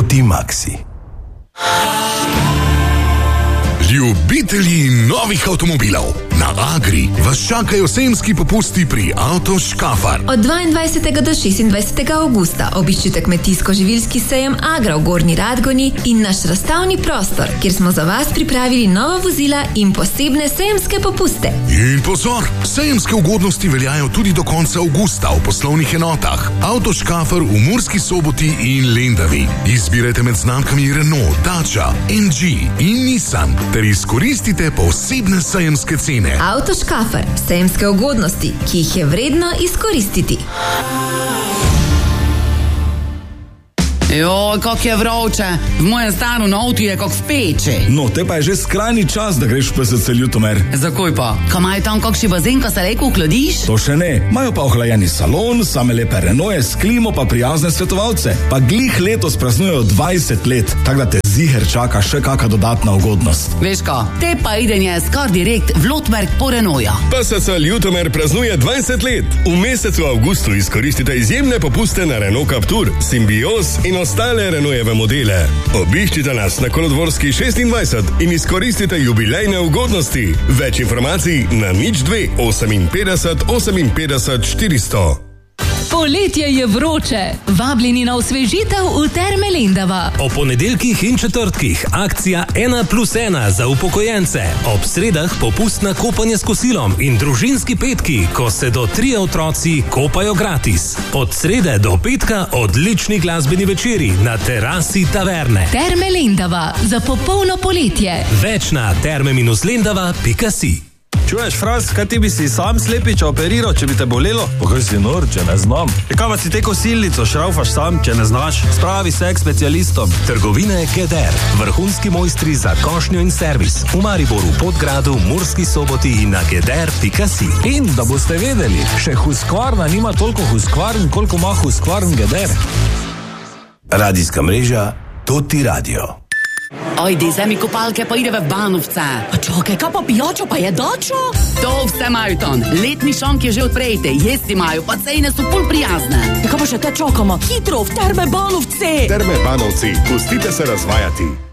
Suboti Maxi. Ljubitelji novih avtomobilov, na Agri vas čakajo sejemski popusti pri Auto Škafar. Od 22. do 26. avgusta obiščite kmetijsko-živilski sejem Agra v Gornji Radgoni in naš razstavni prostor, kjer smo za vas pripravili nova vozila in posebne sejemske popuste. In pozor, sejemske ugodnosti veljajo tudi do konca avgusta v poslovnih enotah Auto Škafar v Murski Soboti in Lendavi. Izbirajte med znamkami Renault, Dacia, MG in Nissan ter izkoristite posebne sejemske cene. Auto Škafar, sejemske ugodnosti, ki jih je vredno izkoristiti. Joj, kak je vroče. V mojem stanu na avtu je kak v peči. No, te pa je že skrajni čas, da greš v PSC Ljutomer. Zakaj pa? Ka imajo tam kakšni bazen, ka se lejko ohladiš? To še ne. Imajo pa ohlajeni salon, same lepe Renaultje s klimo pa prijazne svetovalce. Pa glih letos praznujejo 20 let, tako da te ziher čaka še kaka dodatna ugodnost. Veš ka, te pa idenje skar direkt v Lotmerk po Renaultja. PSC Ljutomer praznuje 20 let. V mesecu avgustu izkoristite izjemne popuste na Renault Captur, Symbios in ostale Renaultjeve modele. Obiščite nas na Kolodvorski 26 in izkoristite jubilejne ugodnosti. Več informacij na 02 58 58 400. Poletje je vroče. Vabljeni na osvežitev v Terme Lendava. O ponedeljkih in četrtkih akcija 1+1 za upokojence. Ob sredah popust na kopanje s kosilom in družinski petki, ko se do 3 otroci kopajo gratis. Od srede do petka odlični glasbeni večeri na terasi taverne. Terme Lendava za popolno poletje. Več na terme-lendava.si. Čuješ, Fras, kaj ti bi si sam slepiča operiral, če bi te bolelo? Pa kaj si nor, če ne znam? Kaj pa si te kosilnico šraufaš sam, če ne znaš? Spravi se k specialistom. Trgovine GEDER. Vrhunski mojstri za košnjo in servis. V Mariboru, Podgradu, Murski Soboti in na geder.si. In da boste vedeli, še Husqvarna nima toliko Husqvarn, koliko ima Husqvarn GEDER. Radijska mreža Toti Radio. Ajde, vzemi kopalke pa ideve v Banovce. A čakaj, kaj pa pijačo pa je dačo? To vse imajo tam. Letni šank je že odprejte, jesti imajo, pa cene so pol prijazne. Kaj pa še te čakamo? Hitro v Terme Banovce! Terme Banovci, pustite se razvajati.